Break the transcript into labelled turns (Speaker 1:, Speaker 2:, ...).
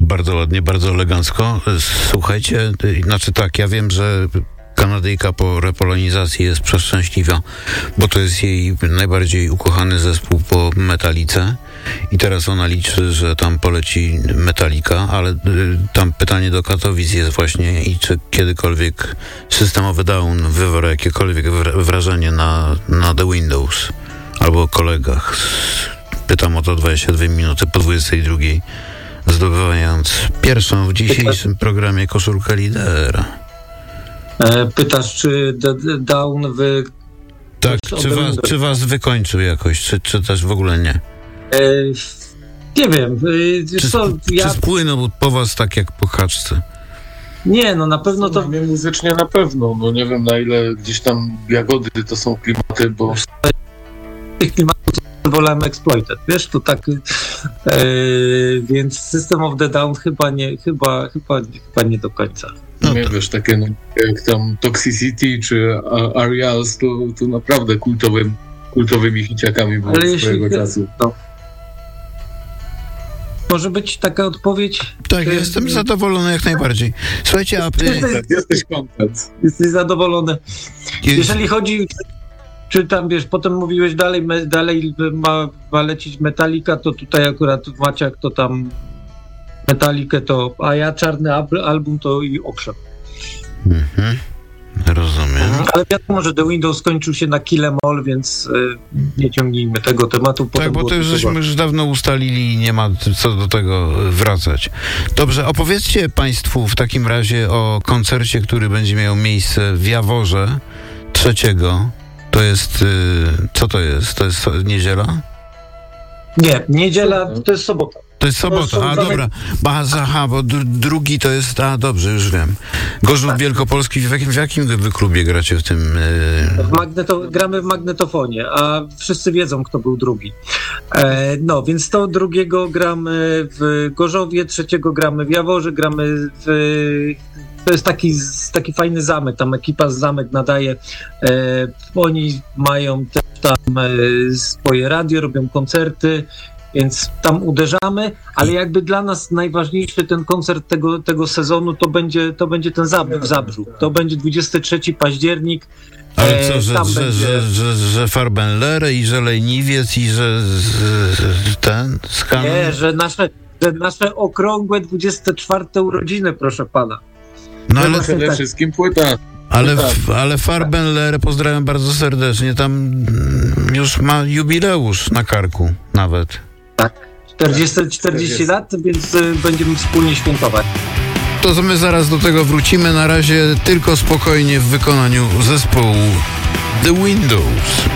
Speaker 1: Bardzo ładnie, bardzo elegancko. Słuchajcie, znaczy tak, ja wiem, że Kanadyjka po repolonizacji jest przeszczęśliwa, bo to jest jej najbardziej ukochany zespół po Metalice i teraz ona liczy, że tam poleci Metallica, ale tam pytanie do Katowic jest właśnie i czy kiedykolwiek Systemowy Down wywarł jakiekolwiek wrażenie na The Windows albo o kolegach. Pytam o to 22 minuty po 22, zdobywając pierwszą w dzisiejszym programie koszulkę lidera.
Speaker 2: Pytasz, czy Down
Speaker 1: Tak, czy was wykończył jakoś, czy też w ogóle nie?
Speaker 2: Nie wiem.
Speaker 1: Czy spłynął po was tak jak po kaczce?
Speaker 2: Nie, no na pewno to...
Speaker 3: Mnie muzycznie na pewno, no nie wiem na ile gdzieś tam Jagody to są klimaty, bo...
Speaker 2: Tych klimatów wolałem Exploited, wiesz, to tak... więc System of the Down chyba nie do końca.
Speaker 3: No nie wiesz, takie no, jak tam Toxicity czy Arials, to naprawdę kultowymi hiciakami były swojego czasu. No. Może
Speaker 2: być taka odpowiedź?
Speaker 1: Tak, jestem zadowolony jak najbardziej. Słuchajcie,
Speaker 3: jesteś content.
Speaker 2: Jesteś zadowolony. Jeżeli chodzi... Czy tam, wiesz, potem mówiłeś dalej ma lecieć Metallica, to tutaj akurat Maciak to tam Metallicę to, a ja czarny album to i okrzep.
Speaker 1: Rozumiem.
Speaker 2: Ale wiadomo, że The Windows skończył się na Kill 'Em All, więc nie ciągnijmy tego tematu.
Speaker 1: Tak, bo to już żeśmy już dawno ustalili i nie ma co do tego wracać. Dobrze, opowiedzcie Państwu w takim razie o koncercie, który będzie miał miejsce w Jaworze 3. To jest, co to jest? To jest niedziela?
Speaker 2: Nie, niedziela to jest sobota.
Speaker 1: To jest sobota, dobra. Bo drugi to jest, dobrze, już wiem. Gorzów Wielkopolski, w jakim wy klubie gracie w tym?
Speaker 2: Gramy w Magnetofonie, a wszyscy wiedzą, kto był drugi. No, więc to drugiego gramy w Gorzowie, 3 gramy w Jaworze, gramy to jest taki fajny zamek, tam ekipa z zamek nadaje, oni mają też tam swoje radio, robią koncerty, więc tam uderzamy, ale jakby dla nas najważniejszy ten koncert tego sezonu to będzie ten w Zabrzu. To będzie 23 październik.
Speaker 1: Ale co, że Farbenlere i że Leniwiec i że ten skan...
Speaker 2: Nie, że nasze okrągłe 24 urodziny, proszę pana.
Speaker 1: No ale
Speaker 3: przede wszystkim płyta.
Speaker 1: Ale Farbenlere pozdrawiam bardzo serdecznie. Tam już ma jubileusz na karku nawet.
Speaker 2: Tak, 40 lat, więc będziemy wspólnie świętować.
Speaker 1: To my zaraz do tego wrócimy. Na razie tylko spokojnie w wykonaniu zespołu The Windows.